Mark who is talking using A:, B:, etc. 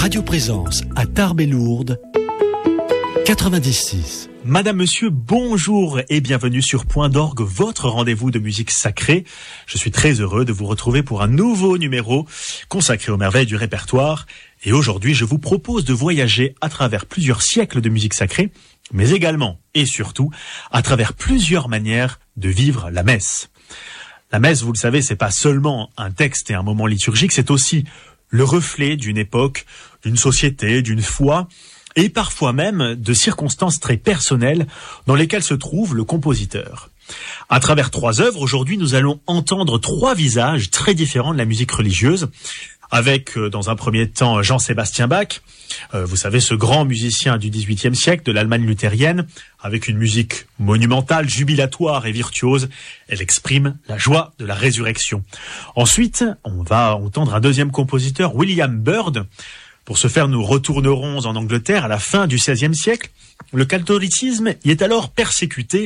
A: Radio Présence à Tarbes-et-Lourdes, 96.
B: Madame, monsieur, bonjour et bienvenue sur Point d'Orgue, votre rendez-vous de musique sacrée. Je suis très heureux de vous retrouver pour un nouveau numéro consacré aux merveilles du répertoire. Et aujourd'hui, je vous propose de voyager à travers plusieurs siècles de musique sacrée, mais également et surtout à travers plusieurs manières de vivre la messe. La messe, vous le savez, c'est pas seulement un texte et un moment liturgique, c'est aussi le reflet d'une époque, d'une société, d'une foi, et parfois même de circonstances très personnelles dans lesquelles se trouve le compositeur. À travers 3 œuvres, aujourd'hui, nous allons entendre 3 visages très différents de la musique religieuse, avec, dans un premier temps, Jean-Sébastien Bach, vous savez, ce grand musicien du XVIIIe siècle, de l'Allemagne luthérienne, avec une musique monumentale, jubilatoire et virtuose. Elle exprime la joie de la résurrection. Ensuite, on va entendre un deuxième compositeur, William Byrd. Pour ce faire, nous retournerons en Angleterre à la fin du XVIe siècle. Le catholicisme y est alors persécuté